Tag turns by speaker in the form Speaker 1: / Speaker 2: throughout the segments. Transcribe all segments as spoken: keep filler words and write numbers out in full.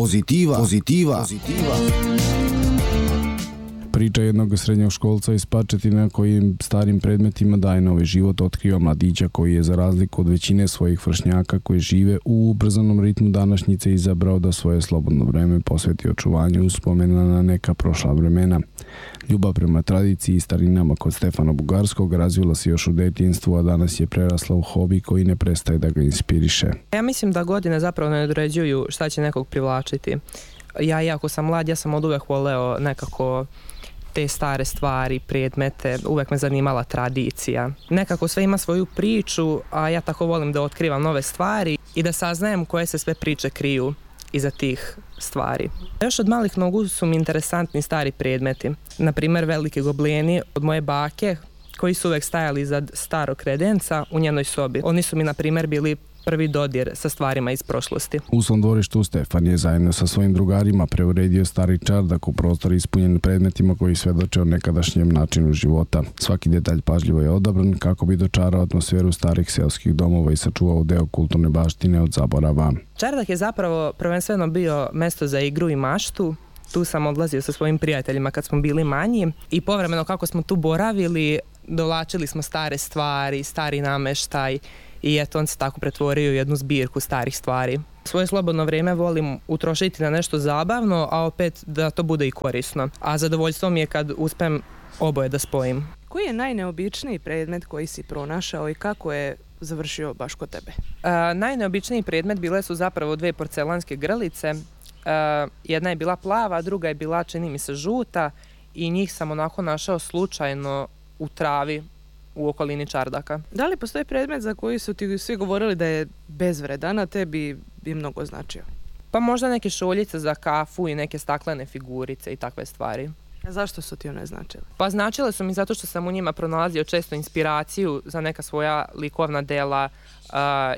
Speaker 1: Pozitiva, pozitiva, pozitiva.
Speaker 2: Priča jednog srednjoškolca iz Pačetina koji starim predmetima daje novi život otkriva mladića koji je za razliku od većine svojih vršnjaka koji žive u ubrzanom ritmu današnjice izabrao da svoje slobodno vreme posveti očuvanju uspomena na neka prošla vremena. Ljubav prema tradiciji i starinama kod Stefana Bugarskog razvila se još u detinjstvu, a danas je prerasla u hobi koji ne prestaje da ga inspiriše.
Speaker 3: Ja mislim da godine zapravo ne određuju šta će nekog privlačiti. Ja, iako sam mlad, ja sam od uvek voleo nekako te stare stvari, predmete, uvek me zanimala tradicija. Nekako sve ima svoju priču, a ja tako volim da otkrivam nove stvari i da saznajem koje se sve priče kriju iza tih stvari. Još od malih nogu su mi interesantni stari predmeti. Naprimjer, veliki goblijeni od moje bake, koji su uvek stajali iza starog kredenca u njenoj sobi. Oni su mi, na primjer, bili prvi dodir sa stvarima iz prošlosti.
Speaker 2: U svom dvorištu Stefan je zajedno sa svojim drugarima preuredio stari čardak u prostor ispunjen predmetima koji svedoče o nekadašnjem načinu života. Svaki detalj pažljivo je odabran kako bi dočarao atmosferu starih seoskih domova i sačuvao deo kulturne baštine od zaborava.
Speaker 3: Čardak je zapravo prvenstveno bio mesto za igru i maštu. Tu sam odlazio sa svojim prijateljima kad smo bili manji i povremeno kako smo tu boravili, dovlačili smo stare stvari, stari nameštaj i eto on se tako pretvorio u jednu zbirku starih stvari. Svoje slobodno vrijeme volim utrošiti na nešto zabavno, a opet da to bude i korisno. A zadovoljstvo mi je kad uspem oboje da spojim.
Speaker 4: Koji je najneobičniji predmet koji si pronašao i kako je završio baš kod tebe?
Speaker 3: Uh, najneobičniji predmet bile su zapravo dve porcelanske grlice. Uh, jedna je bila plava, druga je bila, čini mi se, žuta i njih sam onako našao slučajno u travi u okolini čardaka.
Speaker 4: Da li postoji predmet za koji su ti svi govorili da je bezvredan, a tebi bi mnogo značio?
Speaker 3: Pa možda neke šoljice za kafu i neke staklene figurice i takve stvari.
Speaker 4: A zašto su ti one značile?
Speaker 3: Pa značile su mi zato što sam u njima pronalazio često inspiraciju za neka svoja likovna dela uh,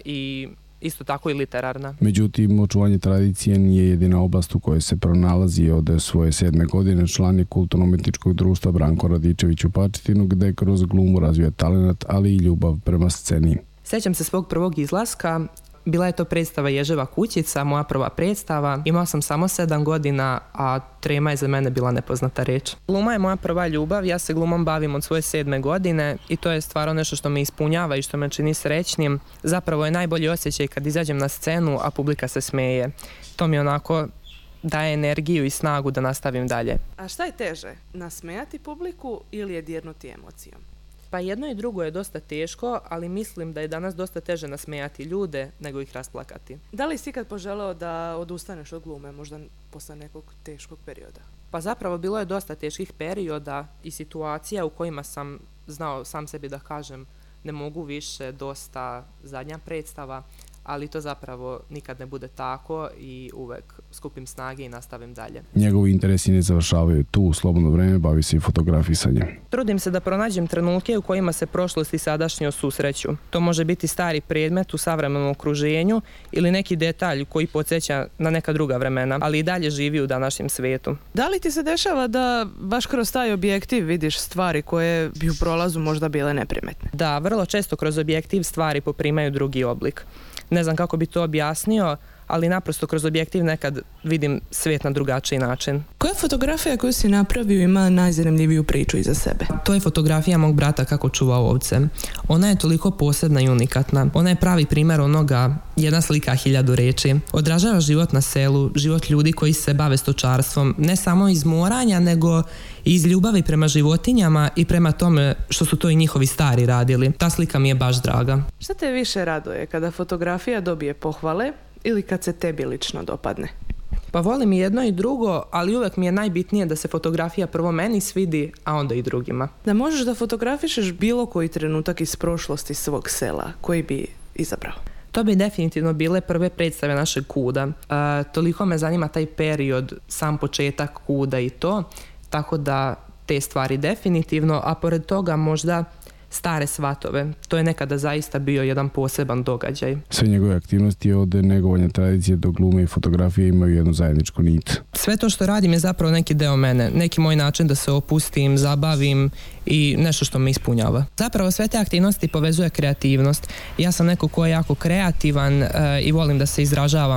Speaker 3: i isto tako i literarna.
Speaker 2: Međutim, očuvanje tradicije nije jedina oblast u kojoj se pronalazi. Od svoje sedme godine član je kulturno-umetničkog društva Branko Radičević u Pačetinu, gde kroz glumu razvija talenat, ali i ljubav prema sceni.
Speaker 3: Sjećam se svog prvog izlaska. Bila je to predstava Ježeva kućica, moja prva predstava. Imao sam samo sedam godina, a trema je za mene bila nepoznata reč. Gluma je moja prva ljubav, ja se glumom bavim od svoje sedme godine i to je stvarno nešto što me ispunjava i što me čini srećnim. Zapravo je najbolji osjećaj kad izađem na scenu, a publika se smeje. To mi onako daje energiju i snagu da nastavim dalje.
Speaker 4: A šta je teže, nasmejati publiku ili je dirnuti emocijom?
Speaker 3: Pa jedno i drugo je dosta teško, ali mislim da je danas dosta teže nasmejati ljude nego ih rasplakati.
Speaker 4: Da li si ikad poželeo da odustaneš od glume, možda posle nekog teškog perioda?
Speaker 3: Pa zapravo bilo je dosta teških perioda i situacija u kojima sam znao sam sebi da kažem ne mogu više, dosta, zadnja predstava, ali to zapravo nikad ne bude tako i uvek skupim snage i nastavim dalje.
Speaker 2: Njegovi interesi ne završavaju tu, u slobodno vreme bavi se i fotografisanjem.
Speaker 3: Trudim se da pronađem trenutke u kojima se prošlost i sadašnjost susreću. To može biti stari predmet u savremenom okruženju ili neki detalj koji podsjeća na neka druga vremena, ali i dalje živi u današnjem svijetu.
Speaker 4: Da li ti se dešava da baš kroz taj objektiv vidiš stvari koje bi u prolazu možda bile neprimetne?
Speaker 3: Da, vrlo često kroz objektiv stvari poprimaju drugi oblik. Ne znam kako bi to objasnio, ali naprosto kroz objektiv nekad vidim svijet na drugačiji način.
Speaker 4: Koja fotografija koju si napravio ima najzanimljiviju priču iza sebe?
Speaker 3: To je fotografija mog brata kako čuva ovce. Ona je toliko posebna i unikatna. Ona je pravi primjer onoga jedna slika hiljadu reči. Odražava život na selu, život ljudi koji se bave stočarstvom, ne samo iz moranja, nego i iz ljubavi prema životinjama i prema tome što su to i njihovi stari radili. Ta slika mi je baš draga.
Speaker 4: Šta te više raduje, kada fotografija dobije pohvale ili kad se tebi lično dopadne?
Speaker 3: Pa volim i jedno i drugo, ali uvek mi je najbitnije da se fotografija prvo meni svidi, a onda i drugima.
Speaker 4: Da možeš da fotografišeš bilo koji trenutak iz prošlosti svog sela, koji bi izabrao?
Speaker 3: To bi definitivno bile prve predstave našeg kuda. E, toliko me zanima taj period, sam početak kuda i to, tako da te stvari definitivno, a pored toga možda stare svatove. To je nekada zaista bio jedan poseban događaj.
Speaker 2: Sve njegove aktivnosti od negovanja tradicije do glume i fotografije imaju jednu zajedničku nit.
Speaker 3: Sve to što radim je zapravo neki deo mene, neki moj način da se opustim, zabavim i nešto što me ispunjava. Zapravo sve te aktivnosti povezuje kreativnost. Ja sam neko ko je jako kreativan e, i volim da se izražavam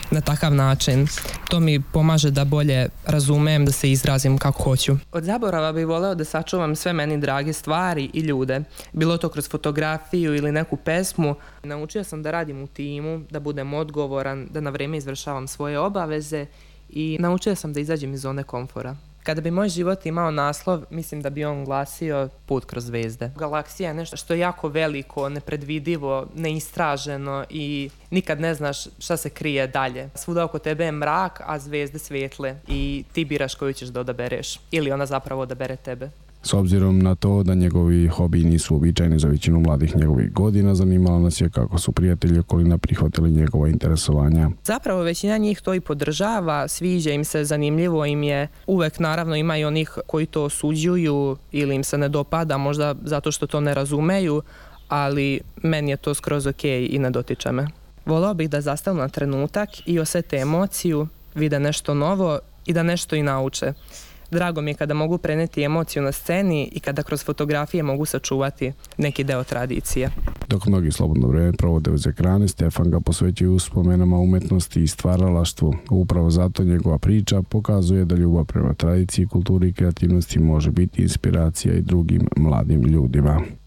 Speaker 3: na takav način. To mi pomaže da bolje razumem, da se izrazim kako hoću. Od zaborava bih voleo da sačuvam sve meni drage stvari i ljude. Bilo to kroz fotografiju ili neku pesmu. Naučio sam da radim u timu, da budem odgovoran, da na vrijeme izvršavam svoje obaveze i naučio sam da izađem iz zone komfora. Kada bi moj život imao naslov, mislim da bi on glasio Put kroz zvezde. Galaksija je nešto što je jako veliko, nepredvidivo, neistraženo i nikad ne znaš šta se krije dalje. Svuda oko tebe je mrak, a zvezde svijetle i ti biraš koju ćeš da odabereš. Ili ona zapravo odabere tebe.
Speaker 2: S obzirom na to da njegovi hobiji nisu uobičajeni za većinu mladih njegovih godina, zanimalo nas je kako su prijatelji okolina prihvatili njegova interesovanja.
Speaker 3: Zapravo većina njih to i podržava, sviđa im se, zanimljivo im je. Uvek naravno ima i onih koji to osuđuju ili im se ne dopada, možda zato što to ne razumeju, ali meni je to skroz ok i ne dotiče me. Voleo bih da zastanu na trenutak i osete emociju, vide nešto novo i da nešto i nauče. Drago mi je kada mogu preneti emociju na sceni i kada kroz fotografije mogu sačuvati neki deo tradicije.
Speaker 2: Dok mnogi slobodno vrijeme provode uz ekrane, Stefan ga posvećuje uspomenama umetnosti i stvaralaštvu. Upravo zato njegova priča pokazuje da ljubav prema tradiciji, kulturi i kreativnosti može biti inspiracija i drugim mladim ljudima.